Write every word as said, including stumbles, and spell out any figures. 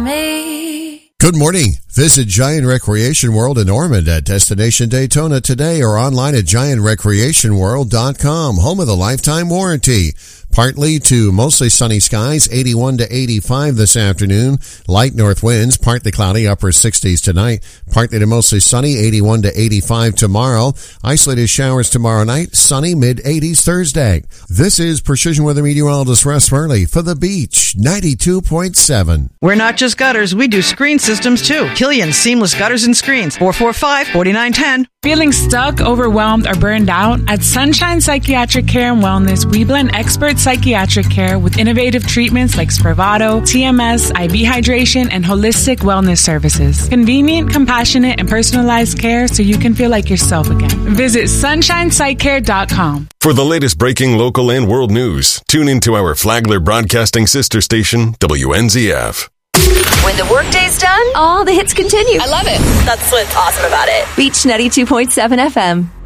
me. Good morning. Visit Giant Recreation World in Ormond at Destination Daytona today or online at giant recreation world dot com, home of the lifetime warranty. Partly to mostly sunny skies, eighty-one to eighty-five this afternoon. Light north winds, partly cloudy, upper sixties tonight. Partly to mostly sunny, eighty-one to eighty-five tomorrow. Isolated showers tomorrow night, sunny, mid-eighties Thursday. This is Precision Weather Meteorologist Russ Furley for The Beach, ninety-two point seven. We're not just gutters, we do screen systems too. Killian Seamless Gutters and Screens, four four five, four nine one zero. Feeling stuck, overwhelmed, or burned out? At Sunshine Psychiatric Care and Wellness, we blend expert psychiatric care with innovative treatments like Spravato, T M S, I V hydration, and holistic wellness services. Convenient, compassionate, and personalized care so you can feel like yourself again. Visit sunshine psych care dot com. For the latest breaking local and world news, tune into our Flagler Broadcasting sister station, W N Z F. When the workday's done, all the hits continue. I love it. That's what's awesome about it. Beach ninety-two point seven F M.